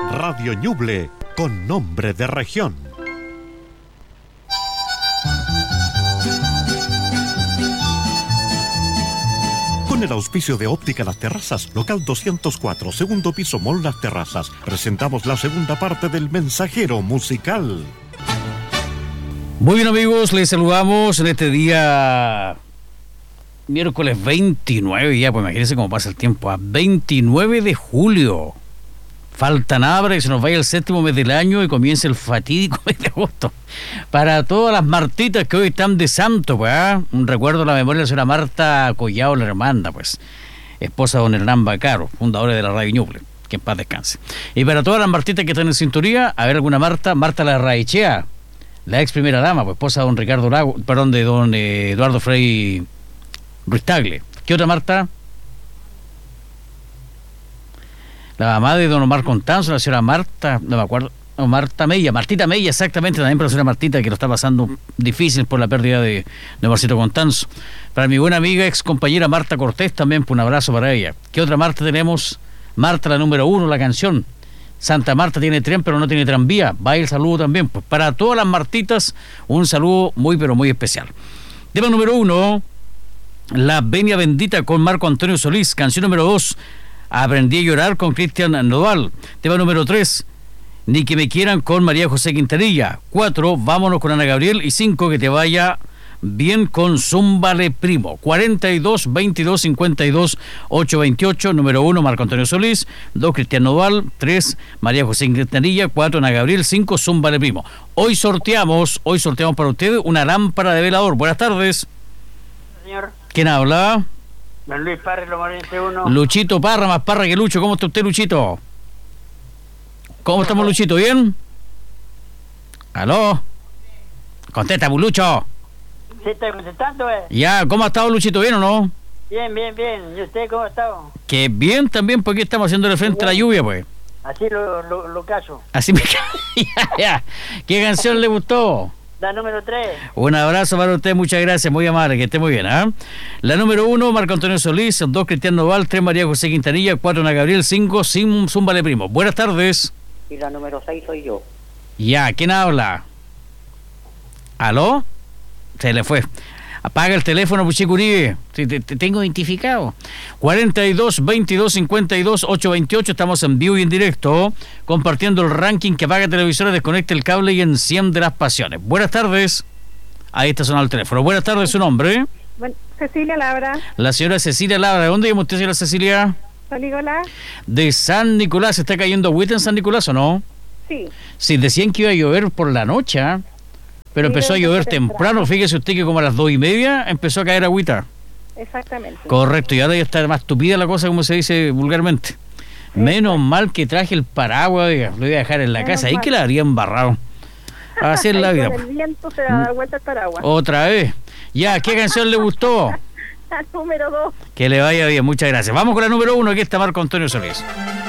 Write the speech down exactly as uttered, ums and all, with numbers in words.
Radio Ñuble, con nombre de región. Con el auspicio de Óptica Las Terrazas, local doscientos cuatro, segundo piso, Mall Las Terrazas, presentamos la segunda parte del Mensajero Musical. Muy bien, amigos, les saludamos en este día miércoles veintinueve, ya pues imagínense cómo pasa el tiempo, a veintinueve de julio. Falta nada para que se nos vaya el séptimo mes del año y comience el fatídico mes de agosto. Para todas las Martitas que hoy están de santo, pues, ¿eh? Un recuerdo a la memoria de la señora Marta Collado, la hermana, pues, esposa de don Hernán Bacaro, fundadora de la Radio Ñuble, que en paz descanse. Y para todas las Martitas que están en sintonía, a ver alguna Marta, Marta Larraechea, la ex primera dama, pues, esposa de don Ricardo Lago, perdón, de don eh, Eduardo Frei Ruiz Tagle. ¿Qué otra Marta? La mamá de don Omar Constanzo, la señora Marta, no me acuerdo, no, Marta Mella, Martita Mella, exactamente, también para la señora Martita, que lo está pasando difícil por la pérdida de, de Omarcito Constanzo. Para mi buena amiga, ex compañera Marta Cortés, también, pues, un abrazo para ella. ¿Qué otra Marta tenemos? Marta, la número uno, la canción. Santa Marta tiene tren, pero no tiene tranvía. Va el saludo también. Pues para todas las Martitas, un saludo muy, pero muy especial. Tema número uno, La Venia Bendita con Marco Antonio Solís. Canción número dos, Aprendí a llorar con Cristian Nodal. Tema número tres, Ni que me quieran con María José Quintanilla. Cuatro, Vámonos con Ana Gabriel. Y cinco, Que te vaya bien con Zúmbale Primo. cuarenta y dos, veintidós, cincuenta y dos, ochocientos veintiocho. Número uno, Marco Antonio Solís. Dos, Cristian Nodal. Tres, María José Quintanilla. Cuatro, Ana Gabriel. Cinco, Zúmbale Primo. Hoy sorteamos, hoy sorteamos para ustedes una lámpara de velador. Buenas tardes. Señor. ¿Quién habla? Don Luis Parra, Lomarense uno. Luchito Parra, más Parra que Lucho. ¿Cómo está usted, Luchito? ¿Cómo estamos, Luchito? ¿Bien? ¿Aló? Contesta, Lucho. ¿Sí está contestando, eh? Ya, ¿cómo ha estado, Luchito? ¿Bien o no? Bien, bien, bien. ¿Y usted cómo ha estado? Que bien también, porque estamos haciéndole frente a la lluvia, pues. Así lo, lo, lo caso. Así me ya, ya. ¿Qué canción le gustó? La número tres. Un abrazo para usted, muchas gracias, muy amable, que esté muy bien, ¿ah? ¿eh? La número uno, Marco Antonio Solís. Dos, Cristian Nodal. Tres, María José Quintanilla. Cuatro, Ana Gabriel. Cinco, Sim Zúmbale Primo. Buenas tardes. Y la número seis soy yo. Ya, ¿quién habla? ¿Aló? Se le fue. Apaga el teléfono, Puchico Uribe. Te, te, te tengo identificado. cuarenta y dos, veintidós, cincuenta y dos, ochocientos veintiocho. Estamos en vivo y en directo, compartiendo el ranking que apaga televisores, desconecta el cable y enciende las pasiones. Buenas tardes. Ahí está sonando el teléfono. Buenas tardes, su nombre. Bueno, Cecilia Labra. La señora Cecilia Labra. ¿De dónde llama usted, señora Cecilia? San Nicolás. De San Nicolás. ¿Se está cayendo agüita en San Nicolás o no? Sí. Sí, decían que iba a llover por la noche, ¿eh? Pero sí, empezó a llover temprano. temprano, fíjese usted que como a las dos y media empezó a caer agüita. Exactamente. Correcto, y ahora ya está más tupida la cosa, como se dice vulgarmente. Sí. Menos mal que traje el paraguas, diga, lo iba a dejar en la Menos casa, mal. Ahí que la habría embarrado. A hacer la vida. Con el viento se da vuelta el paraguas. Otra vez. Ya, ¿qué canción le gustó? La número dos. Que le vaya bien, muchas gracias. Vamos con la número uno, aquí está Marco Antonio Solís.